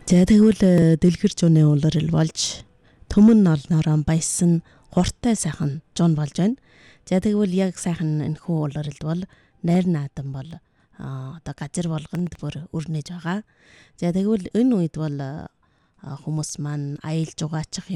За тэгвэл дэлгэр жууны улирал болж төмөн олноороо баясан хуртай сайхан жуун болж байна. За тэгвэл яг сайхан энэхүү улиралд бол найр наадам бол одоо газар болгонд бүр өрнөж байгаа. За тэгвэл энэ үед бол хүмүүс маань аялж угаачих